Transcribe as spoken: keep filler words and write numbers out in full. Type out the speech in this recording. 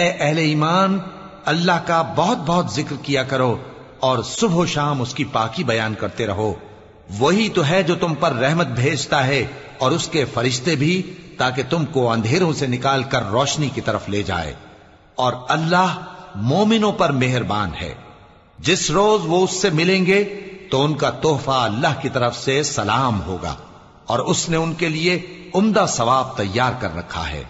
ए अहले ईमान, अल्लाह का बहुत बहुत जिक्र किया करो और सुबह शाम उसकी पाकी बयान करते रहो। वही तो है जो तुम पर रहमत भेजता है और उसके फरिश्ते भी, ताकि तुमको अंधेरों से निकाल कर रोशनी की तरफ ले जाए। और अल्लाह मोमिनों पर मेहरबान है। जिस रोज वो उससे मिलेंगे तो उनका तोहफा अल्लाह की तरफ से सलाम होगा और उसने उनके लिए उम्दा सवाब तैयार कर रखा है।